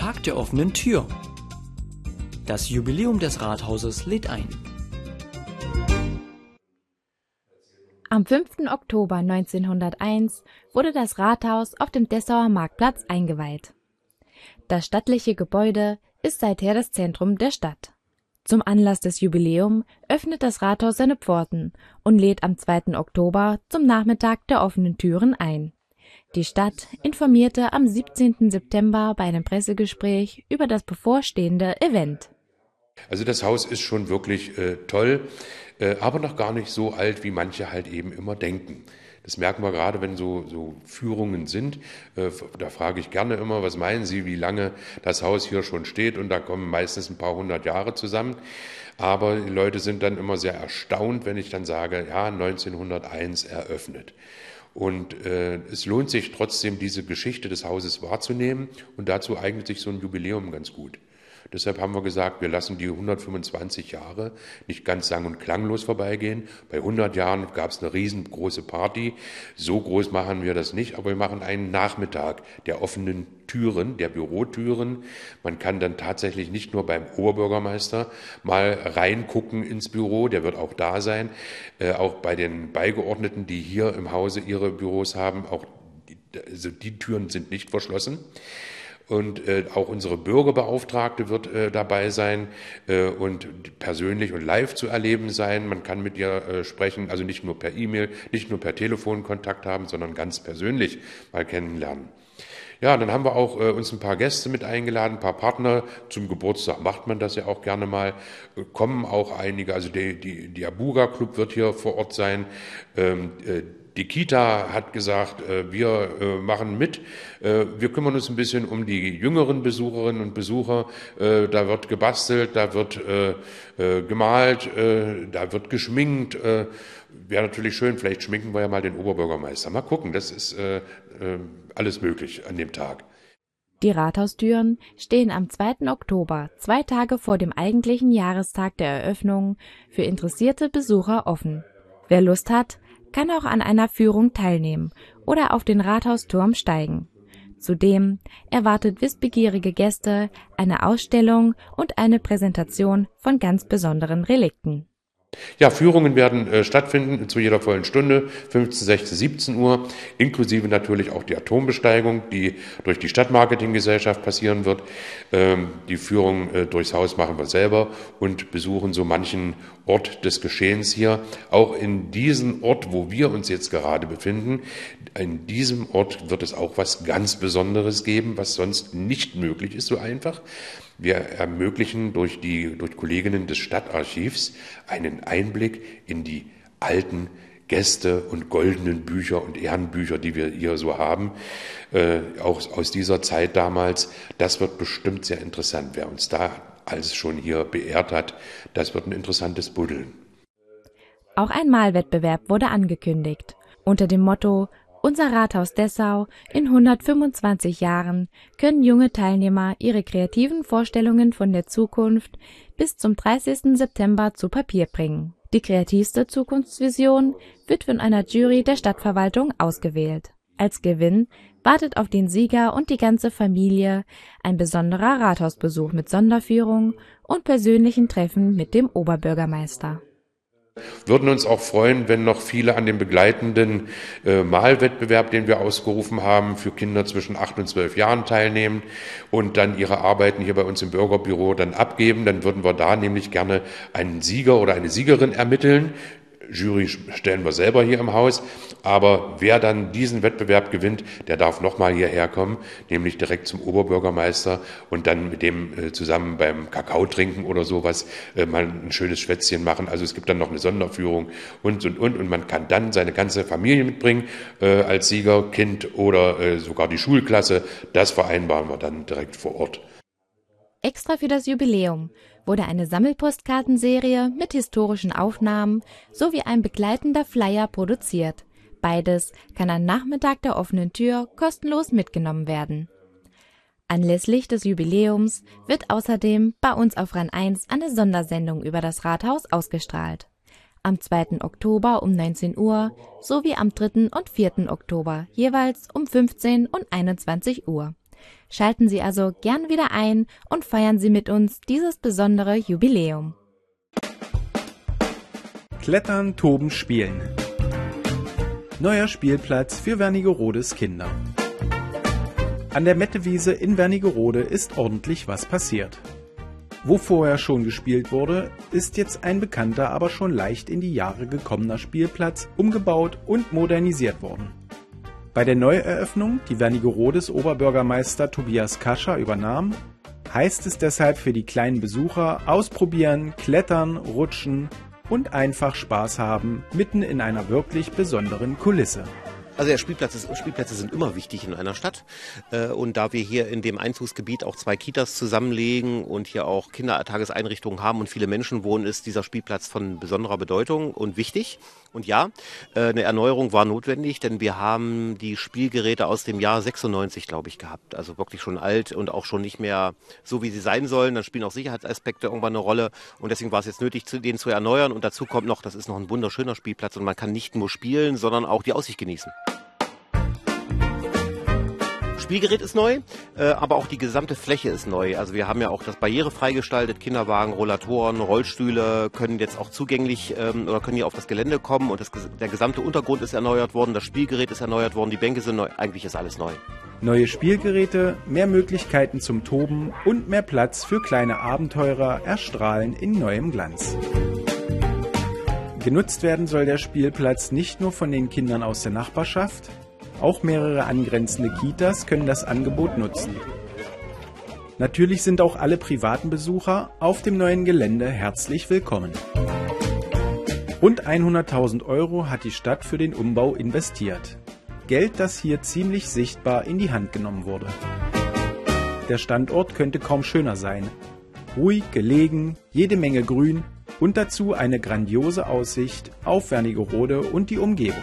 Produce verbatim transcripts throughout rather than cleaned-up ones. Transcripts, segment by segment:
Tag der offenen Tür. Das Jubiläum des Rathauses lädt ein. Am fünften Oktober neunzehnhunderteins wurde das Rathaus auf dem Dessauer Marktplatz eingeweiht. Das stattliche Gebäude ist seither das Zentrum der Stadt. Zum Anlass des Jubiläums öffnet das Rathaus seine Pforten und lädt am zweiten Oktober zum Nachmittag der offenen Türen ein. Die Stadt informierte am siebzehnten September bei einem Pressegespräch über das bevorstehende Event. Also das Haus ist schon wirklich äh, toll, äh, aber noch gar nicht so alt, wie manche halt eben immer denken. Das merken wir gerade, wenn so, so Führungen sind. Äh, da frage ich gerne immer, was meinen Sie, wie lange das Haus hier schon steht? Und da kommen meistens ein paar hundert Jahre zusammen. Aber die Leute sind dann immer sehr erstaunt, wenn ich dann sage, ja, neunzehnhunderteins eröffnet. Und äh, es lohnt sich trotzdem, diese Geschichte des Hauses wahrzunehmen. Und dazu eignet sich so ein Jubiläum ganz gut. Deshalb haben wir gesagt, wir lassen die hundertfünfundzwanzig Jahre nicht ganz sang- und klanglos vorbeigehen. Bei hundert Jahren gab es eine riesengroße Party. So groß machen wir das nicht, aber wir machen einen Nachmittag der offenen Türen, der Bürotüren. Man kann dann tatsächlich nicht nur beim Oberbürgermeister mal reingucken ins Büro, der wird auch da sein, äh, auch bei den Beigeordneten, die hier im Hause ihre Büros haben, auch die, also die Türen sind nicht verschlossen. Und äh, auch unsere Bürgerbeauftragte wird äh, dabei sein äh, und persönlich und live zu erleben sein. Man kann mit ihr äh, sprechen, also nicht nur per E-Mail, nicht nur per Telefon Kontakt haben, sondern ganz persönlich mal kennenlernen. Ja, dann haben wir auch äh, uns ein paar Gäste mit eingeladen, ein paar Partner. Zum Geburtstag macht man das ja auch gerne mal. Äh, kommen auch einige, also die, die, die Abuga Club wird hier vor Ort sein. Ähm, äh, Die Kita hat gesagt, wir machen mit. Wir kümmern uns ein bisschen um die jüngeren Besucherinnen und Besucher. Da wird gebastelt, da wird gemalt, da wird geschminkt. Wäre natürlich schön, vielleicht schminken wir ja mal den Oberbürgermeister. Mal gucken, das ist alles möglich an dem Tag. Die Rathaustüren stehen am zweiten Oktober, zwei Tage vor dem eigentlichen Jahrestag der Eröffnung, für interessierte Besucher offen. Wer Lust hat, kann auch an einer Führung teilnehmen oder auf den Rathausturm steigen. Zudem erwartet wissbegierige Gäste eine Ausstellung und eine Präsentation von ganz besonderen Relikten. Ja, Führungen werden äh, stattfinden zu jeder vollen Stunde, fünfzehn, sechzehn, siebzehn Uhr, inklusive natürlich auch die Atombesteigung, die durch die Stadtmarketinggesellschaft passieren wird. Ähm, die Führung äh, durchs Haus machen wir selber und besuchen so manchen Ort des Geschehens hier. Auch in diesem Ort, wo wir uns jetzt gerade befinden, in diesem Ort wird es auch was ganz Besonderes geben, was sonst nicht möglich ist so einfach. Wir ermöglichen durch die durch Kolleginnen des Stadtarchivs einen Einblick in die alten Gäste und goldenen Bücher und Ehrenbücher, die wir hier so haben, äh, auch aus dieser Zeit damals. Das wird bestimmt sehr interessant. Wer uns da alles schon hier beehrt hat, das wird ein interessantes Buddeln. Auch ein Malwettbewerb wurde angekündigt. Unter dem Motto Unser Rathaus Dessau in hundertfünfundzwanzig Jahren können junge Teilnehmer ihre kreativen Vorstellungen von der Zukunft bis zum dreißigsten September zu Papier bringen. Die kreativste Zukunftsvision wird von einer Jury der Stadtverwaltung ausgewählt. Als Gewinn wartet auf den Sieger und die ganze Familie ein besonderer Rathausbesuch mit Sonderführung und persönlichen Treffen mit dem Oberbürgermeister. Würden uns auch freuen, wenn noch viele an dem begleitenden äh, Malwettbewerb, den wir ausgerufen haben, für Kinder zwischen acht und zwölf Jahren teilnehmen und dann ihre Arbeiten hier bei uns im Bürgerbüro dann abgeben. Dann würden wir da nämlich gerne einen Sieger oder eine Siegerin ermitteln. Jury stellen wir selber hier im Haus, aber wer dann diesen Wettbewerb gewinnt, der darf nochmal hierher kommen, nämlich direkt zum Oberbürgermeister und dann mit dem äh, zusammen beim Kakao trinken oder sowas äh, mal ein schönes Schwätzchen machen. Also es gibt dann noch eine Sonderführung und, und, und und man kann dann seine ganze Familie mitbringen äh, als Sieger, Kind oder äh, sogar die Schulklasse. Das vereinbaren wir dann direkt vor Ort. Extra für das Jubiläum wurde eine Sammelpostkartenserie mit historischen Aufnahmen sowie ein begleitender Flyer produziert. Beides kann am Nachmittag der offenen Tür kostenlos mitgenommen werden. Anlässlich des Jubiläums wird außerdem bei uns auf R A N eins eine Sondersendung über das Rathaus ausgestrahlt. Am zweiten Oktober um neunzehn Uhr sowie am dritten und vierten Oktober jeweils um fünfzehn und einundzwanzig Uhr. Schalten Sie also gern wieder ein und feiern Sie mit uns dieses besondere Jubiläum. Klettern, Toben, Spielen. Neuer Spielplatz für Wernigerodes Kinder. An der Mettewiese in Wernigerode ist ordentlich was passiert. Wo vorher schon gespielt wurde, ist jetzt ein bekannter, aber schon leicht in die Jahre gekommener Spielplatz umgebaut und modernisiert worden. Bei der Neueröffnung, die Wernigerodes Oberbürgermeister Tobias Kascher übernahm, heißt es deshalb für die kleinen Besucher ausprobieren, klettern, rutschen und einfach Spaß haben, mitten in einer wirklich besonderen Kulisse. Also der Spielplatz ist, Spielplätze sind immer wichtig in einer Stadt äh, und da wir hier in dem Einzugsgebiet auch zwei Kitas zusammenlegen und hier auch Kindertageseinrichtungen haben und viele Menschen wohnen, ist dieser Spielplatz von besonderer Bedeutung und wichtig. Und ja, äh, eine Erneuerung war notwendig, denn wir haben die Spielgeräte aus dem Jahr sechsundneunzig, glaube ich, gehabt. Also wirklich schon alt und auch schon nicht mehr so, wie sie sein sollen. Dann spielen auch Sicherheitsaspekte irgendwann eine Rolle und deswegen war es jetzt nötig, den zu erneuern. Und dazu kommt noch, das ist noch ein wunderschöner Spielplatz und man kann nicht nur spielen, sondern auch die Aussicht genießen. Spielgerät ist neu, äh, aber auch die gesamte Fläche ist neu. Also wir haben ja auch das barrierefrei gestaltet, Kinderwagen, Rollatoren, Rollstühle können jetzt auch zugänglich ähm, oder können hier auf das Gelände kommen und das, der gesamte Untergrund ist erneuert worden, das Spielgerät ist erneuert worden, die Bänke sind neu, eigentlich ist alles neu. Neue Spielgeräte, mehr Möglichkeiten zum Toben und mehr Platz für kleine Abenteurer erstrahlen in neuem Glanz. Genutzt werden soll der Spielplatz nicht nur von den Kindern aus der Nachbarschaft, auch mehrere angrenzende Kitas können das Angebot nutzen. Natürlich sind auch alle privaten Besucher auf dem neuen Gelände herzlich willkommen. Rund hunderttausend Euro hat die Stadt für den Umbau investiert. Geld, das hier ziemlich sichtbar in die Hand genommen wurde. Der Standort könnte kaum schöner sein. Ruhig, gelegen, jede Menge Grün und dazu eine grandiose Aussicht auf Wernigerode und die Umgebung.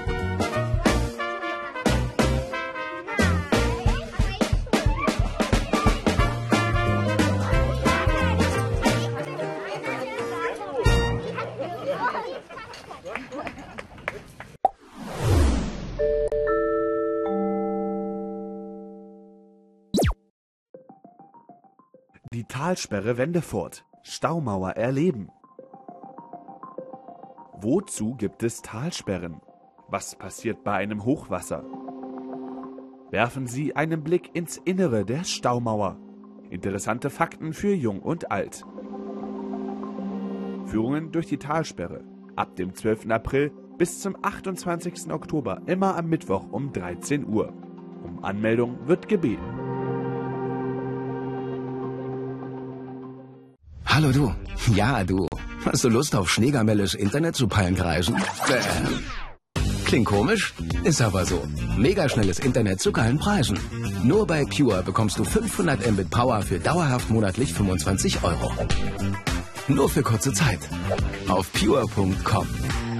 Die Talsperre Wendefurt. Staumauer erleben. Wozu gibt es Talsperren? Was passiert bei einem Hochwasser? Werfen Sie einen Blick ins Innere der Staumauer. Interessante Fakten für Jung und Alt. Führungen durch die Talsperre. Ab dem zwölften April bis zum achtundzwanzigsten Oktober, immer am Mittwoch um dreizehn Uhr. Um Anmeldung wird gebeten. Hallo du. Ja, du. Hast du Lust auf Schneegamelles Internet zu Palmkreisen? Äh. Klingt komisch? Ist aber so. Megaschnelles Internet zu geilen Preisen. Nur bei Pure bekommst du fünfhundert Mbit Power für dauerhaft monatlich fünfundzwanzig Euro. Nur für kurze Zeit. Auf pure punkt com.